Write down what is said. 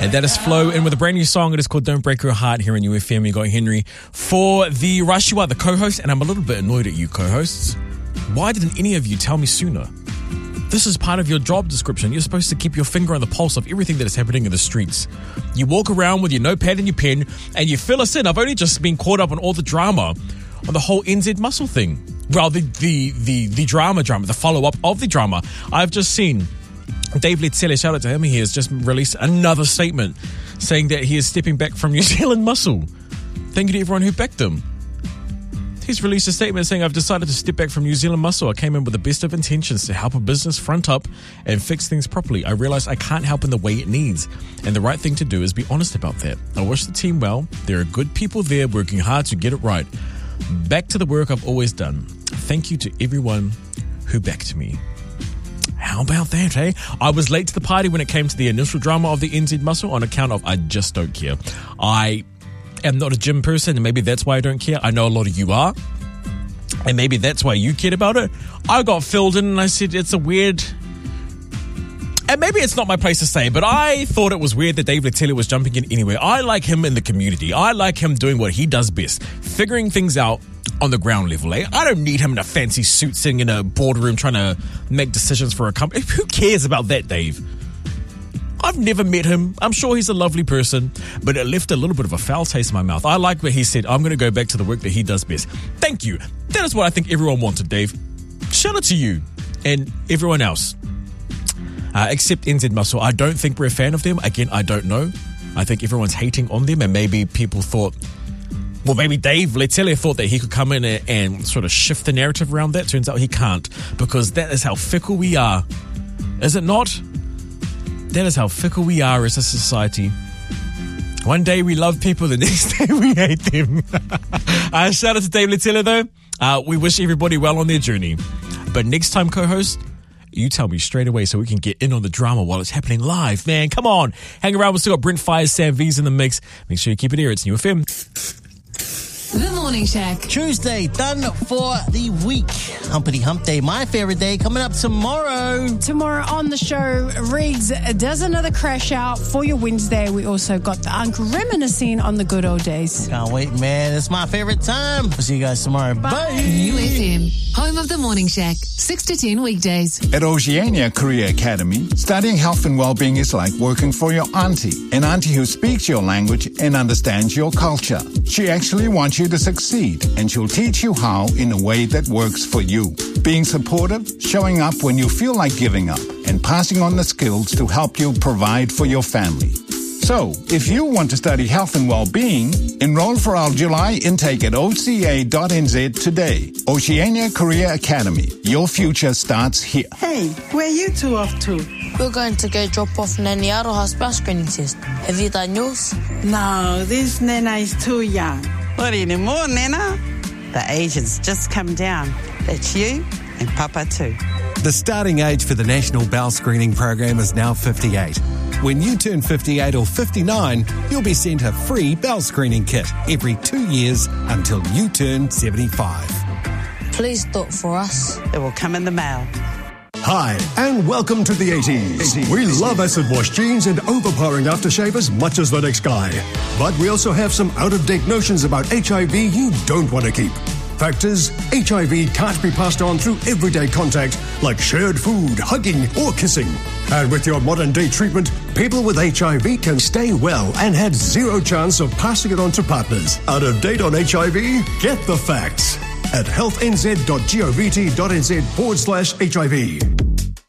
And that is Flo in with a brand new song. It is called Don't Break Your Heart here on UFM. You got Henry for the rush. You are the co-host, and I'm a little bit annoyed at you co-hosts. Why didn't any of you tell me sooner? This is part of your job description. You're supposed to keep your finger on the pulse of everything that is happening in the streets. You walk around with your notepad and your pen, and you fill us in. I've only just been caught up on all the drama on the whole NZ Muscle thing. Well, the drama, the follow-up of the drama. I've just seen Dave Letele, shout out to him, he has just released another statement saying that he is stepping back from New Zealand Muscle. Thank you to everyone who backed him. He's released a statement saying, I've decided to step back from New Zealand Muscle. I came in with the best of intentions to help a business front up and fix things properly. I realized I can't help in the way it needs. And the right thing to do is be honest about that. I wish the team well. There are good people there working hard to get it right. Back to the work I've always done. Thank you to everyone who backed me. How about that, eh? I was late to the party when it came to the initial drama of the NZ Muscle on account of I just don't care. I am not a gym person, and maybe that's why I don't care. I know a lot of you are, and maybe that's why you cared about it. I got filled in and I said it's a weird... And maybe it's not my place to say, but I thought it was weird that Dave Letele was jumping in anyway. I like him in the community. I like him doing what he does best, figuring things out on the ground level, eh? I don't need him in a fancy suit sitting in a boardroom trying to make decisions for a company. Who cares about that, Dave? I've never met him. I'm sure he's a lovely person, but it left a little bit of a foul taste in my mouth. I like what he said. I'm going to go back to the work that he does best. Thank you. That is what I think everyone wanted, Dave. Shout out to you and everyone else. Except NZ Muscle. I don't think we're a fan of them. Again, I don't know. I think everyone's hating on them, and maybe people thought, well, maybe Dave Letele thought that he could come in and sort of shift the narrative around that. Turns out he can't, because that is how fickle we are. Is it not? That is how fickle we are as a society. One day we love people, the next day we hate them. Shout out to Dave Letele, though. We wish everybody well on their journey. But next time, co-host, you tell me straight away so we can get in on the drama while it's happening live, man. Come on. Hang around. We've still got Brent Fires, Sam V's in the mix. Make sure you keep it here. It's New FM. The Morning Shack. Tuesday, done for the week. Humpity Hump Day, my favourite day, coming up tomorrow. Tomorrow on the show, Riggs does another crash out for your Wednesday. We also got the Uncle reminiscing on the good old days. Can't wait, man. It's my favourite time. We'll see you guys tomorrow. Bye. UFM, home of the Morning Shack, 6 to 10 weekdays. At Oceania Career Academy, studying health and well-being is like working for your auntie. An auntie who speaks your language and understands your culture. She actually wants you to succeed, and she'll teach you how in a way that works for you. Being supportive, showing up when you feel like giving up, and passing on the skills to help you provide for your family. So, if you want to study health and well-being, enroll for our July intake at oca.nz today. Oceania Career Academy. Your future starts here. Hey, where are you two off to? We're going to go drop off Nanny Aroha's bell screening test. Have you done yours? No, this Nana is too young. What anymore, Nana? The age has just come down. That's you and Papa too. The starting age for the National Bowel Screening Program is now 58. When you turn 58 or 59, you'll be sent a free bowel screening kit every 2 years until you turn 75. Please do it for us. It will come in the mail. Hi, and welcome to the 80s. We love acid wash jeans and overpowering aftershave as much as the next guy. But we also have some out-of-date notions about HIV you don't want to keep. Fact is, HIV can't be passed on through everyday contact like shared food, hugging, or kissing. And with your modern-day treatment, people with HIV can stay well and have zero chance of passing it on to partners. Out of date on HIV? Get the facts at healthnz.govt.nz/HIV.